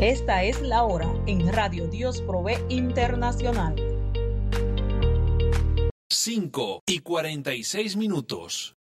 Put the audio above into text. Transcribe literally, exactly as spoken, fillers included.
Esta es la hora en Radio Dios Provee Internacional. cinco y cuarenta y seis minutos.